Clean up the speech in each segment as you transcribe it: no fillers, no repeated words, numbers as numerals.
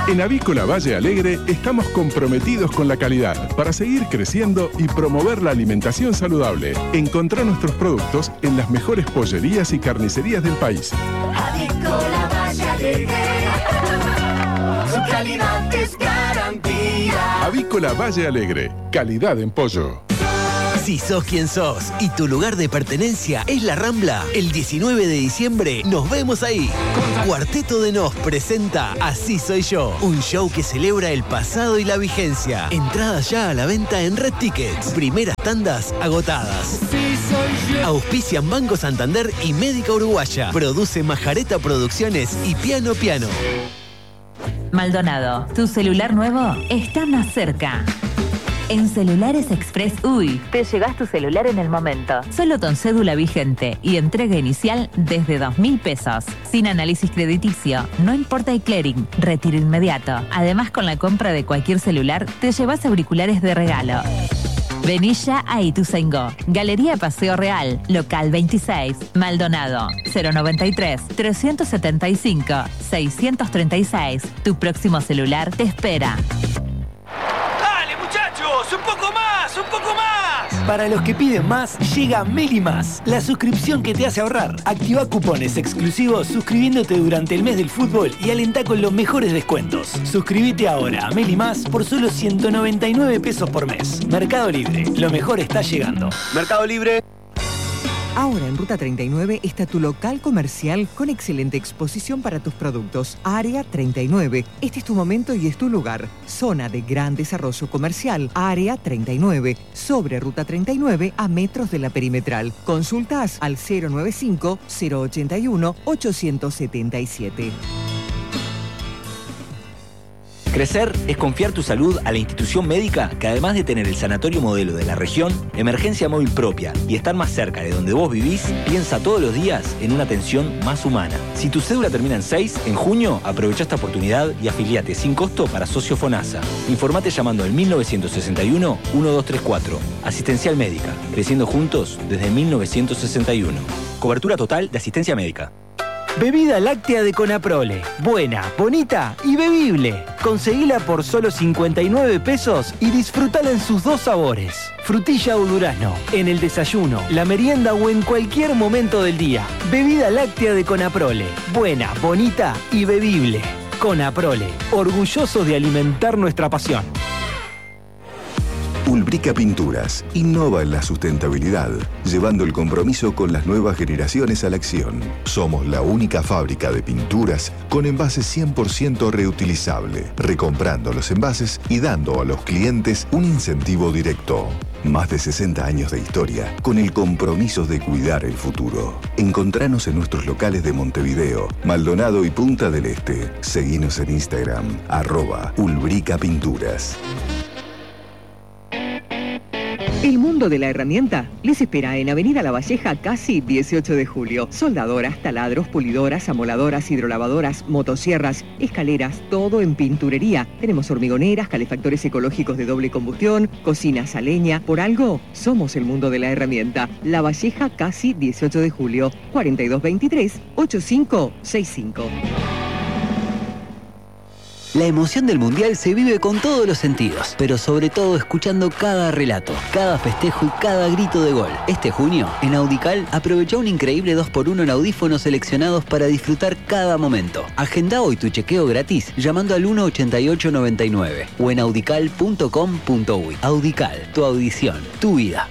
En Avícola Valle Alegre estamos comprometidos con la calidad para seguir creciendo y promover la alimentación saludable. Encontrá nuestros productos en las mejores pollerías y carnicerías del país. Avícola Valle Alegre, su calidad es garantía. Avícola Valle Alegre, calidad en pollo. Si sos quien sos y tu lugar de pertenencia es la Rambla, el 19 de diciembre nos vemos ahí. Cuarteto de Nos presenta Así Soy Yo, un show que celebra el pasado y la vigencia. Entradas ya a la venta en Red Tickets. Primeras tandas agotadas. Auspician Banco Santander y Médica Uruguaya. Produce Majareta Producciones y Piano Piano. Maldonado, tu celular nuevo está más cerca. En Celulares Express UI te llevas tu celular en el momento. Solo con cédula vigente y entrega inicial desde 2.000 pesos. Sin análisis crediticio, no importa el clearing, retiro inmediato. Además, con la compra de cualquier celular, te llevas auriculares de regalo. Vení ya a Ituzaingó. Galería Paseo Real, local 26, Maldonado, 093-375-636. Tu próximo celular te espera. ¡Un poco más! ¡Un poco más! Para los que piden más, llega Meli Más, la suscripción que te hace ahorrar. Activa cupones exclusivos suscribiéndote durante el mes del fútbol y alentá con los mejores descuentos. Suscríbete ahora a Meli Más por solo 199 pesos por mes. Mercado Libre, lo mejor está llegando. Mercado Libre. Ahora en Ruta 39 está tu local comercial con excelente exposición para tus productos. Área 39. Este es tu momento y es tu lugar. Zona de gran desarrollo comercial. Área 39. Sobre Ruta 39 a metros de la perimetral. Consultas al 095-081-877. Crecer es confiar tu salud a la institución médica que, además de tener el sanatorio modelo de la región, emergencia móvil propia y estar más cerca de donde vos vivís, piensa todos los días en una atención más humana. Si tu cédula termina en 6, en junio aprovecha esta oportunidad y afiliate sin costo para socio FONASA. Informate llamando al 1961-1234. Asistencial Médica, creciendo juntos desde 1961. Cobertura total de asistencia médica. Bebida láctea de Conaprole. Buena, bonita y bebible. Conseguila por solo 59 pesos y disfrutala en sus dos sabores. Frutilla o durazno, en el desayuno, la merienda o en cualquier momento del día. Bebida láctea de Conaprole. Buena, bonita y bebible. Conaprole, orgulloso de alimentar nuestra pasión. Ulbrica Pinturas innova en la sustentabilidad, llevando el compromiso con las nuevas generaciones a la acción. Somos la única fábrica de pinturas con envases 100% reutilizable, recomprando los envases y dando a los clientes un incentivo directo. Más de 60 años de historia con el compromiso de cuidar el futuro. Encontranos en nuestros locales de Montevideo, Maldonado y Punta del Este. Seguinos en Instagram, @Ulbrica Pinturas. El mundo de la herramienta les espera en Avenida La Valleja, casi 18 de julio. Soldadoras, taladros, pulidoras, amoladoras, hidrolavadoras, motosierras, escaleras, todo en pinturería. Tenemos hormigoneras, calefactores ecológicos de doble combustión, cocinas a leña. Por algo, somos el mundo de la herramienta. La Valleja, casi 18 de julio, 4223-8565. La emoción del Mundial se vive con todos los sentidos, pero sobre todo escuchando cada relato, cada festejo y cada grito de gol. Este junio, en Audical, aprovecha un increíble 2x1 en audífonos seleccionados para disfrutar cada momento. Agenda hoy tu chequeo gratis llamando al 18899 o en audical.com.uy. Audical, tu audición, tu vida.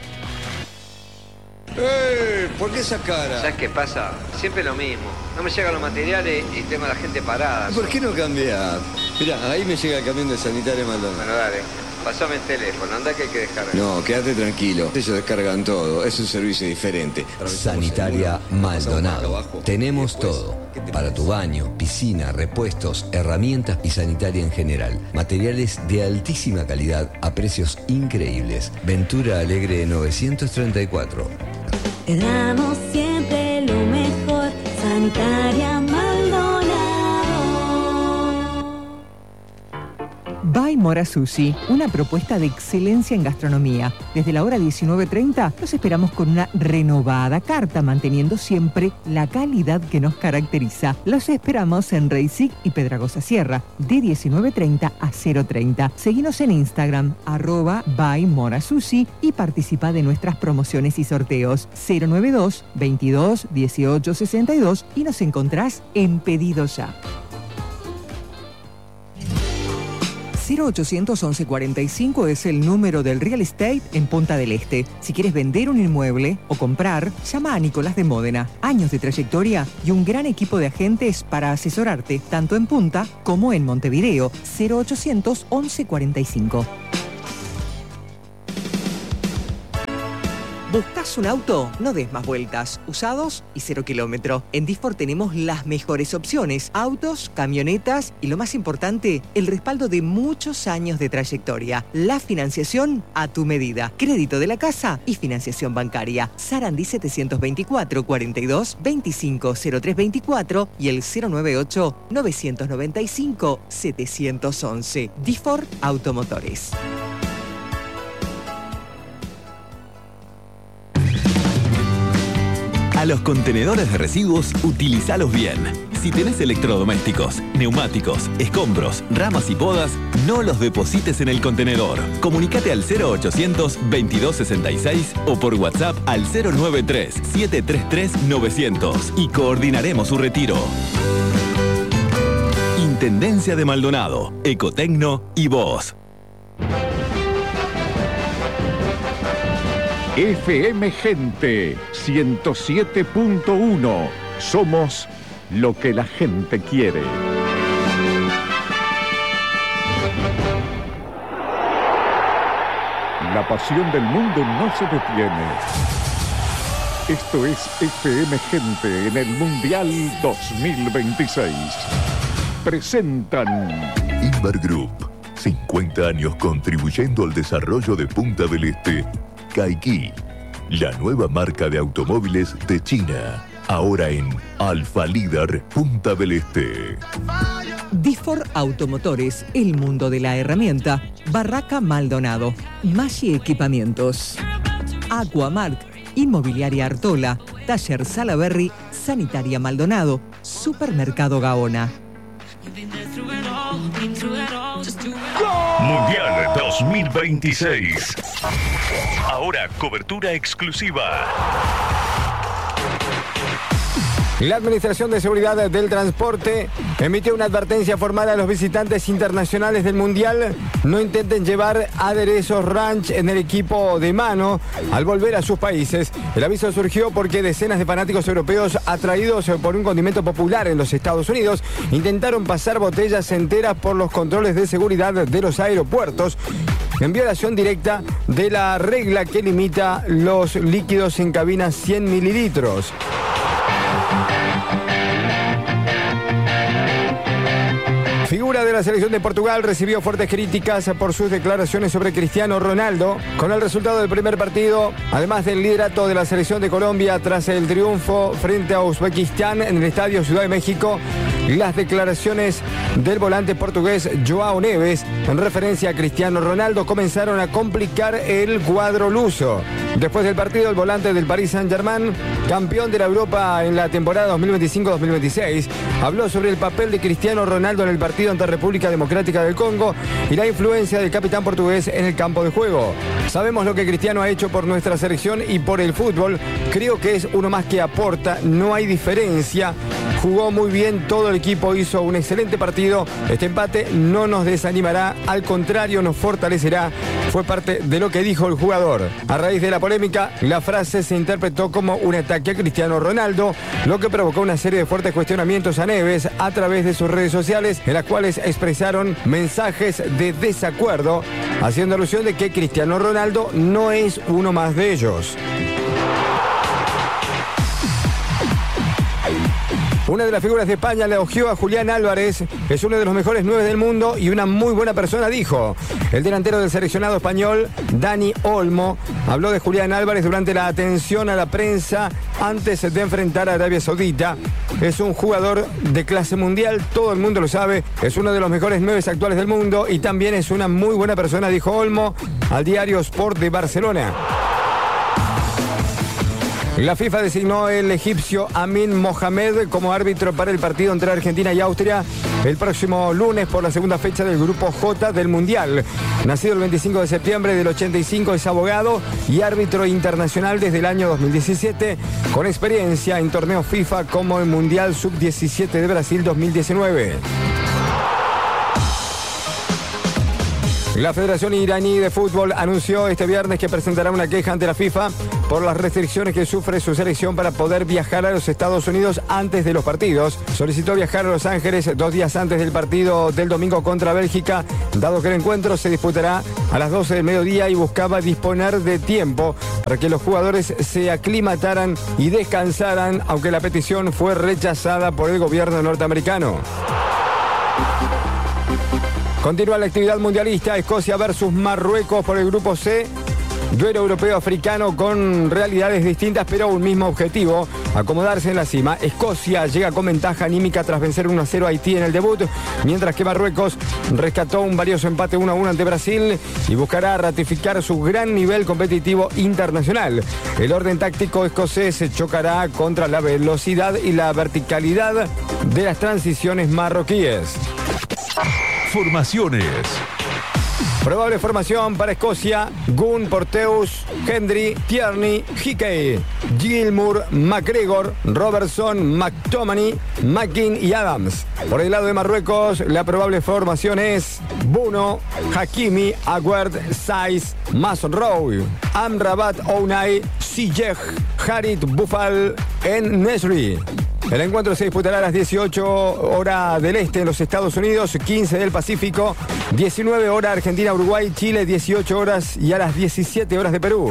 ¿Por qué esa cara? ¿Sabes qué pasa? Siempre lo mismo. No me llegan los materiales y tengo a la gente parada. ¿Por qué no cambiar? Mirá, ahí me llega el camión de Sanitaria Maldonado. Bueno, dale. Pasame el teléfono, anda que hay que descargar. No, quédate tranquilo. Ellos descargan todo. Es un servicio diferente. Sanitaria Maldonado. Tenemos todo. Para tu baño, piscina, repuestos, herramientas y sanitaria en general. Materiales de altísima calidad a precios increíbles. Ventura Alegre 934. Te damos siempre lo mejor. Sanitaria Maldonado. By Mora Sushi, una propuesta de excelencia en gastronomía. Desde la hora 19:30 los esperamos con una renovada carta, manteniendo siempre la calidad que nos caracteriza. Los esperamos en Reisig y Pedragosa Sierra, de 19:30 a 0:30. Seguinos en Instagram, @ByMoraSushi, y participa de nuestras promociones y sorteos. 092 22 18 62 y nos encontrás en Pedido Ya. 0800 1145 es el número del real estate en Punta del Este. Si quieres vender un inmueble o comprar, llama a Nicolás de Módena. Años de trayectoria y un gran equipo de agentes para asesorarte, tanto en Punta como en Montevideo. 0800 1145. ¿Buscas un auto? No des más vueltas. Usados y 0 kilómetro. En Difor tenemos las mejores opciones. Autos, camionetas y, lo más importante, el respaldo de muchos años de trayectoria. La financiación a tu medida. Crédito de la casa y financiación bancaria. Sarandí 724 42 25 0324 y el 098 995 711. Difor Automotores. A los contenedores de residuos, utilizalos bien. Si tenés electrodomésticos, neumáticos, escombros, ramas y podas, no los deposites en el contenedor. Comunicate al 0800 2266 o por WhatsApp al 093 733 900 y coordinaremos su retiro. Intendencia de Maldonado, Ecotecno y vos. FM Gente 107.1. Somos lo que la gente quiere. La pasión del mundo no se detiene. Esto es FM Gente en el Mundial 2026. Presentan Inver Group, 50 años contribuyendo al desarrollo de Punta del Este. Caiki, la nueva marca de automóviles de China, ahora en Alfa Líder Punta del Este. Difor Automotores, el mundo de la herramienta. Barraca Maldonado, Maggi Equipamientos. Aquamark, Inmobiliaria Artola, Taller Salaberry, Sanitaria Maldonado, Supermercado Gaona. Mundial 2026. Ahora cobertura exclusiva. La Administración de Seguridad del Transporte emitió una advertencia formal a los visitantes internacionales del Mundial. No intenten llevar aderezos ranch en el equipo de mano al volver a sus países. El aviso surgió porque decenas de fanáticos europeos, atraídos por un condimento popular en los Estados Unidos, intentaron pasar botellas enteras por los controles de seguridad de los aeropuertos, en violación directa de la regla que limita los líquidos en cabinas 100 mililitros. Figura de la selección de Portugal recibió fuertes críticas por sus declaraciones sobre Cristiano Ronaldo. Con el resultado del primer partido, además del liderato de la selección de Colombia tras el triunfo frente a Uzbekistán en el Estadio Ciudad de México, las declaraciones del volante portugués João Neves en referencia a Cristiano Ronaldo comenzaron a complicar el cuadro luso. Después del partido, el volante del Paris Saint-Germain, campeón de la Europa en la temporada 2025-2026, habló sobre el papel de Cristiano Ronaldo en el partido ante República Democrática del Congo y la influencia del capitán portugués en el campo de juego. Sabemos lo que Cristiano ha hecho por nuestra selección y por el fútbol. Creo que es uno más que aporta, no hay diferencia. Jugó muy bien, todo el equipo hizo un excelente partido. Este empate no nos desanimará, al contrario nos fortalecerá. Fue parte de lo que dijo el jugador. A raíz de la polémica, la frase se interpretó como un ataque a Cristiano Ronaldo, lo que provocó una serie de fuertes cuestionamientos a Neves a través de sus redes sociales, en las cuales expresaron mensajes de desacuerdo, haciendo alusión de que Cristiano Ronaldo no es uno más de ellos. Una de las figuras de España le elogió a Julián Álvarez. Es uno de los mejores 9 del mundo y una muy buena persona, dijo. El delantero del seleccionado español, Dani Olmo, habló de Julián Álvarez durante la atención a la prensa antes de enfrentar a Arabia Saudita. es un jugador de clase mundial, todo el mundo lo sabe, es uno de los mejores 9 actuales del mundo y también es una muy buena persona, dijo Olmo al diario Sport de Barcelona. La FIFA designó el egipcio Amin Mohamed como árbitro para el partido entre Argentina y Austria el próximo lunes por la segunda fecha del Grupo J del Mundial. Nacido el 25 de septiembre del 85, es abogado y árbitro internacional desde el año 2017, con experiencia en torneos FIFA como el Mundial Sub-17 de Brasil 2019. La Federación Iraní de Fútbol anunció este viernes que presentará una queja ante la FIFA por las restricciones que sufre su selección para poder viajar a los Estados Unidos antes de los partidos. Solicitó viajar a Los Ángeles 2 días antes del partido del domingo contra Bélgica, dado que el encuentro se disputará a las 12 del mediodía, y buscaba disponer de tiempo para que los jugadores se aclimataran y descansaran, aunque la petición fue rechazada por el gobierno norteamericano. Continúa la actividad mundialista. Escocia versus Marruecos por el grupo C. Duelo europeo-africano con realidades distintas pero un mismo objetivo: acomodarse en la cima. Escocia llega con ventaja anímica tras vencer 1-0 a Haití en el debut, mientras que Marruecos rescató un valioso empate 1-1 ante Brasil y buscará ratificar su gran nivel competitivo internacional. El orden táctico escocés chocará contra la velocidad y la verticalidad de las transiciones marroquíes. Formaciones. Probable formación para Escocia: Gunn, Porteus, Hendry, Tierney, Hickey, Gilmour, McGregor, Robertson, McTominay, McKean y Adams. Por el lado de Marruecos, la probable formación es Bono, Hakimi, Aguerd, Saiz, Masrowi, Amrabat, Ounay, Ziyech, Harit, Boufal, en Nesri. El encuentro se disputará a las 18 horas del este en los Estados Unidos, 15 del Pacífico, 19 horas Argentina, Uruguay, Chile, 18 horas y a las 17 horas de Perú.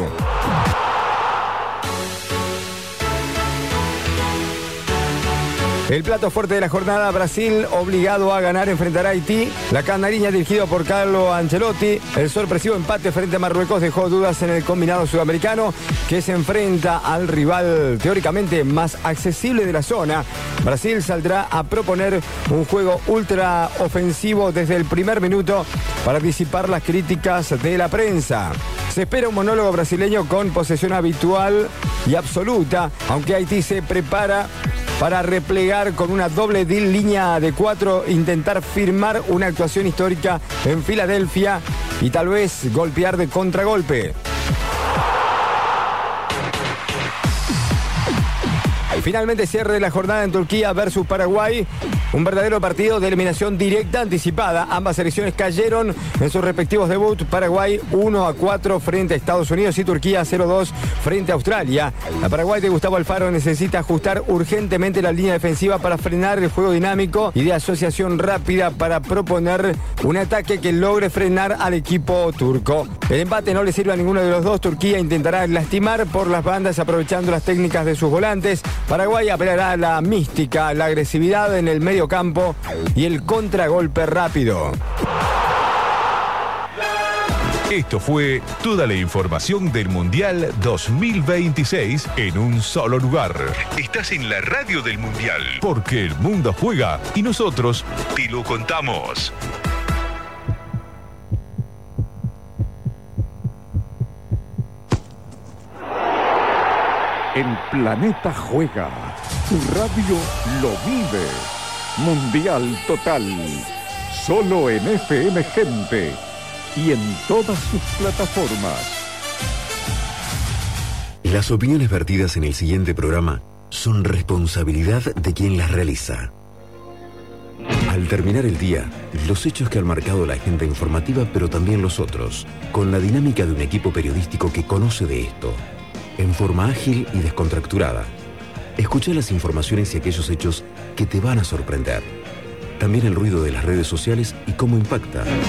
El plato fuerte de la jornada: Brasil, obligado a ganar, enfrentará a Haití. La canariña, dirigido por Carlo Ancelotti. El sorpresivo empate frente a Marruecos dejó dudas en el combinado sudamericano, que se enfrenta al rival teóricamente más accesible de la zona. Brasil saldrá a proponer un juego ultra ofensivo desde el primer minuto para disipar las críticas de la prensa. Se espera un monólogo brasileño con posesión habitual y absoluta, aunque Haití se prepara para replegar con una doble línea de 4, intentar firmar una actuación histórica en Filadelfia y tal vez golpear de contragolpe. Finalmente, cierre de la jornada en Turquía versus Paraguay. Un verdadero partido de eliminación directa anticipada. Ambas selecciones cayeron en sus respectivos debuts. Paraguay 1-4 frente a Estados Unidos y Turquía 0-2 frente a Australia. La Paraguay de Gustavo Alfaro necesita ajustar urgentemente la línea defensiva para frenar el juego dinámico y de asociación rápida para proponer un ataque que logre frenar al equipo turco. El empate no le sirve a ninguno de los dos. Turquía intentará lastimar por las bandas aprovechando las técnicas de sus volantes. Paraguay apelará a la mística, la agresividad en el medio campo y el contragolpe rápido. Esto fue toda la información del Mundial 2026 en un solo lugar. Estás en la radio del Mundial, porque el mundo juega y nosotros te lo contamos. El planeta juega. Tu radio lo vive. Mundial total. Solo en FM Gente y en todas sus plataformas. Las opiniones vertidas en el siguiente programa son responsabilidad de quien las realiza. Al terminar el día, los hechos que han marcado la agenda informativa, pero también los otros, con la dinámica de un equipo periodístico que conoce de esto, en forma ágil y descontracturada. Escucha las informaciones y aquellos hechos que te van a sorprender. También el ruido de las redes sociales y cómo impacta.